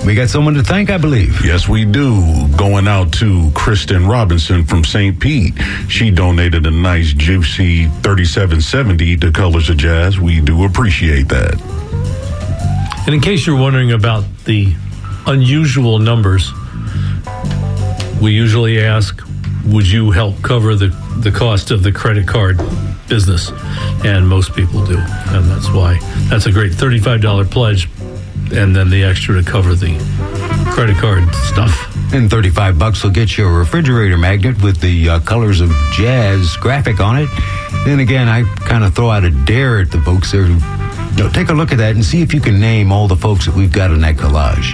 We got someone to thank, I believe. Yes, we do. Going out to Kristen Robinson from St. Pete. She donated a nice, juicy $37.70 to Colors of Jazz. We do appreciate that. And in case you're wondering about the unusual numbers, we usually ask, would you help cover the cost of the credit card business? And most people do. And that's why that's a great $35 pledge, and then the extra to cover the credit card stuff. And $35 will get you a refrigerator magnet with the Colors of Jazz graphic on it. Then again, I kind of throw out a dare at the folks there who take a look at that and see if you can name all the folks that we've got in that collage.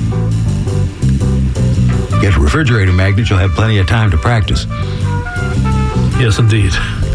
Get a refrigerator magnet, you'll have plenty of time to practice. Yes, indeed.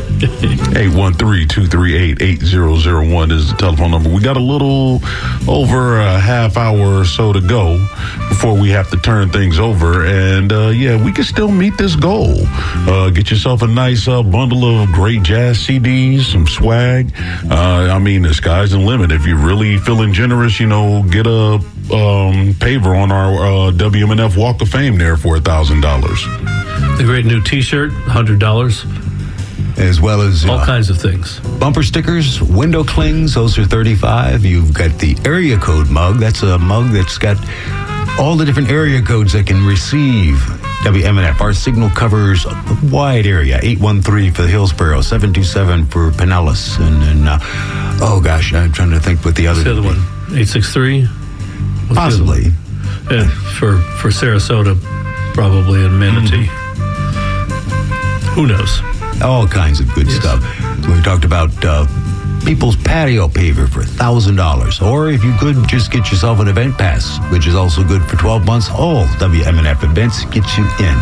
813-238-8001 is the telephone number. We got a little over a half hour or so to go before we have to turn things over. And, we can still meet this goal. Get yourself a nice bundle of great jazz CDs, some swag. The sky's the limit. If you're really feeling generous, get a paver on our WMNF Walk of Fame there for $1,000. The great new T-shirt, $100. As well as all kinds of things. Bumper stickers, window clings, those are $35. You've got the area code mug. That's a mug that's got all the different area codes that can receive WMNF. Our signal covers a wide area. 813 for Hillsborough, 727 for Pinellas, and then I'm trying to think what the other. What's the other one? 863. Possibly. For Sarasota, probably, and Manatee. Who knows? All kinds of good stuff. So we talked about People's Patio Paver for $1,000. Or if you could, just get yourself an event pass, which is also good for 12 months. All WMNF events get you in.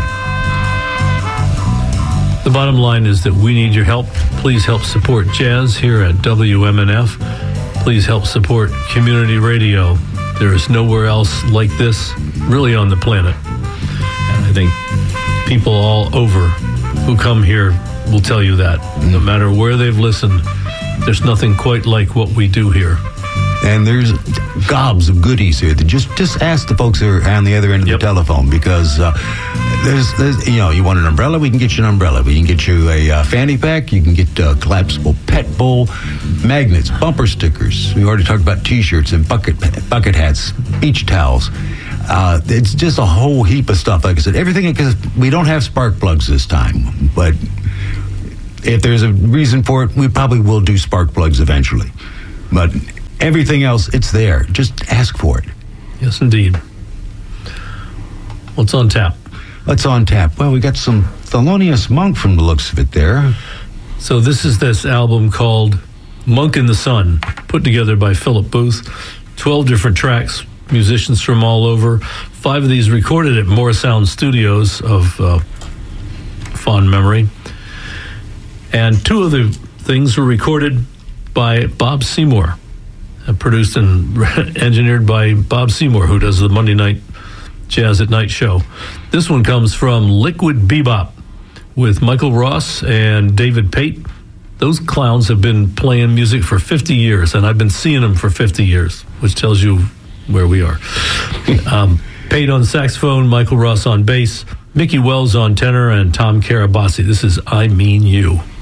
The bottom line is that we need your help. Please help support jazz here at WMNF. Please help support community radio. There is nowhere else like this really on the planet. And I think people all over who come here will tell you that. No matter where they've listened, there's nothing quite like what we do here. And there's gobs of goodies here. Just ask the folks who are on the other end of the telephone, because there's you want an umbrella, we can get you an umbrella. We can get you a fanny pack. You can get a collapsible pet bowl, magnets, bumper stickers. We already talked about T-shirts and bucket hats, beach towels. It's just a whole heap of stuff. Like I said, everything, because we don't have spark plugs this time, but if there's a reason for it, we probably will do spark plugs eventually. But everything else, it's there. Just ask for it. Yes, indeed. What's on tap? What's on tap? Well, we got some Thelonious Monk from the looks of it there. So this is this album called Monk in the Sun, put together by Philip Booth. 12 different tracks, musicians from all over. 5 of these recorded at Morrisound Studios of fond memory. And 2 of the things were recorded by Bob Seymour, produced and engineered by Bob Seymour, who does the Monday Night Jazz at Night show. This one comes from Liquid Bebop with Michael Ross and David Pate. Those clowns have been playing music for 50 years, and I've been seeing them for 50 years, which tells you where we are. Pate on saxophone, Michael Ross on bass, Mickey Wells on tenor, and Tom Carabassi. This is I Mean You.